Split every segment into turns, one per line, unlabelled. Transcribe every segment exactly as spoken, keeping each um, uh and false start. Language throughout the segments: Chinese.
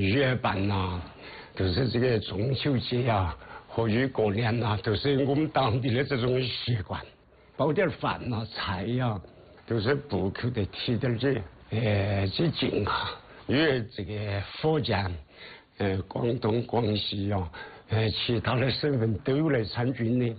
月半呐，都是这个中秋节呀、或者过年呐，都是我们当地的这种习惯，包点饭呐、菜呀，都是不口得提点这呃这劲哈。因为这个福建、呃广东、广西呀、呃其他的省份都有来参军的。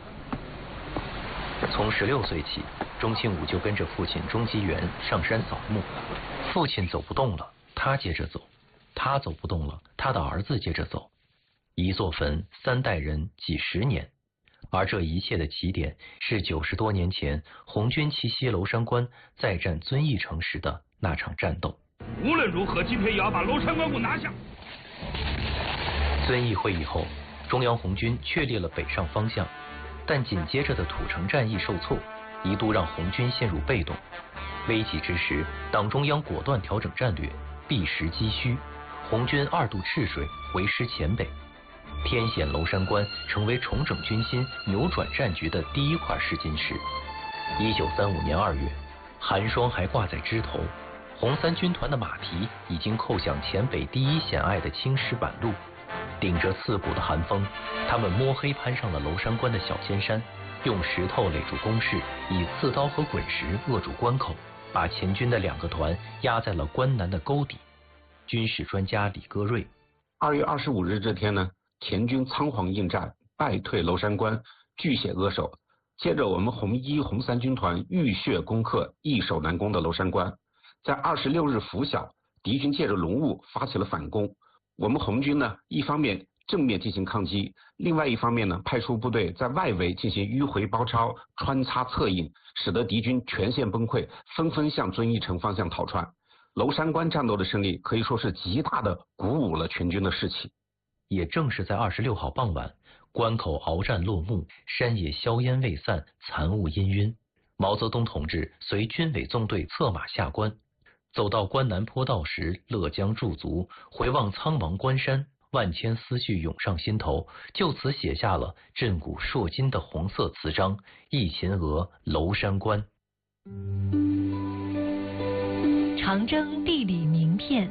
从十六岁起，钟庆武就跟着父亲钟基元上山扫墓。父亲走不动了，他接着走；他走不动了，他的儿子接着走。一座坟，三代人，几十年。而这一切的起点是九十多年前红军奇袭娄山关，再战遵义城时的那场战斗。
无论如何，今天也要把娄山关给我拿下。
遵义会议后，中央红军确立了北上方向，但紧接着的土城战役受挫，一度让红军陷入被动。危急之时，党中央果断调整战略，避实击虚，红军二渡赤水，围师黔北。天险娄山关成为重整军心、扭转战局的第一块试金石。一九三五年二月，寒霜还挂在枝头，红三军团的马蹄已经扣向黔北第一险隘的青石板路。顶着刺骨的寒风，他们摸黑攀上了娄山关的小尖山，用石头垒住工事，以刺刀和滚石扼住关口，把黔军的两个团压在了关南的沟底。军事专家李戈瑞：
二月二十五日这天呢，黔军仓皇应战，败退娄山关，据险扼守。接着我们红一、红三军团浴血攻克易守难攻的娄山关。在二十六日拂晓，敌军借着浓雾发起了反攻。我们红军呢，一方面正面进行抗击，另外一方面呢，派出部队在外围进行迂回包抄、穿插策应，使得敌军全线崩溃，纷纷向遵义城方向逃窜。娄山关战斗的胜利可以说是极大的鼓舞了全军的士气。
也正是在二十六号傍晚，关口鏖战落幕，山野硝烟未散，残雾氤氲。毛泽东同志随军委纵队策马下关，走到关南坡道时，勒缰驻足，回望苍茫关山，万千思绪涌上心头，就此写下了震古烁今的红色词章《忆秦娥娄山关》。
长征地理名片。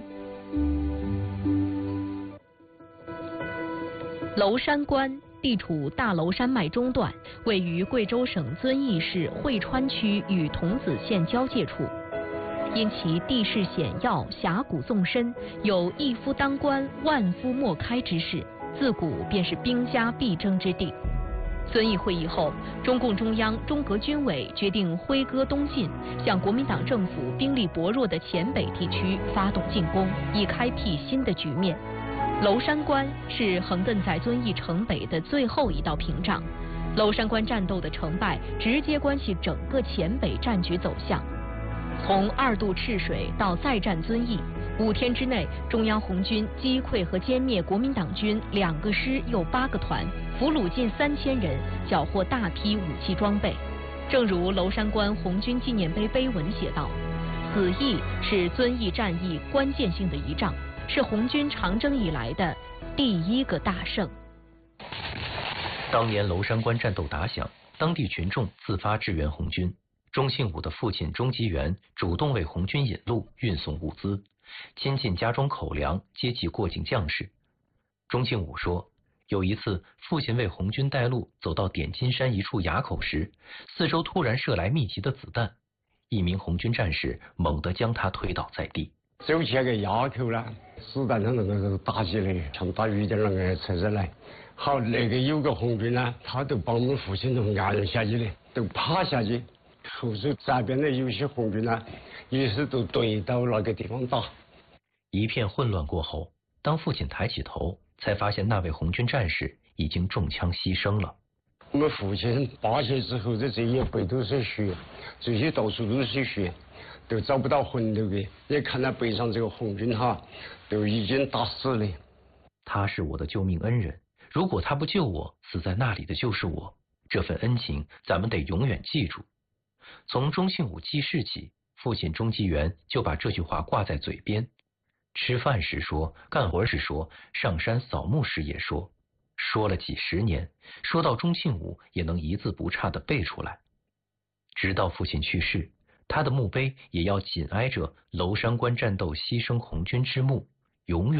娄山关地处大娄山脉中段，位于贵州省遵义市会川区与桐梓县交界处。因其地势险要、峡谷纵深，有一夫当关、万夫莫开之势，自古便是兵家必争之地。遵义会议后，中共中央、中革军委决定挥戈东进，向国民党政府兵力薄弱的黔北地区发动进攻，以开辟新的局面。娄山关是横亘在遵义城北的最后一道屏障，娄山关战斗的成败直接关系整个黔北战局走向。从二渡赤水到再战遵义，五天之内，中央红军击溃和歼灭国民党军两个师又八个团，俘虏近三千人，缴获大批武器装备。正如娄山关红军纪念碑碑文写道：“此役是遵义战役关键性的一仗，是红军长征以来的第一个大胜。”
当年娄山关战斗打响，当地群众自发支援红军。钟庆武的父亲钟基元主动为红军引路、运送物资，亲近家中口粮，接济过境将士。钟庆武说，有一次父亲为红军带路，走到点金山一处垭口时，四周突然射来密集的子弹，一名红军战士猛地将他推倒在地。
走起那个垭口呢，子弹从那个打起来，像打雨点那个车子来。好，那个有个红军呢，他都把我们父亲都按下去的，都趴下去。后手这边的有些红军呢，也是都对到那个地方打。
一片混乱过后，当父亲抬起头，才发现那位红军战士已经中枪牺牲了。
我们父亲扒下之后，这这一背都是血，这些到处都是血，都找不到魂头的。也看到背上这个红军哈，都已经打死了。
他是我的救命恩人，如果他不救我，死在那里的就是我。这份恩情，咱们得永远记住。从钟庆武记事起，父亲钟基元就把这句话挂在嘴边。吃饭时说，干活时说，上山扫墓时也说，说了几十年，说到钟庆武也能一字不差地背出来。直到父亲去世，他的墓碑也要紧挨着娄山关战斗牺牲红军之墓，永远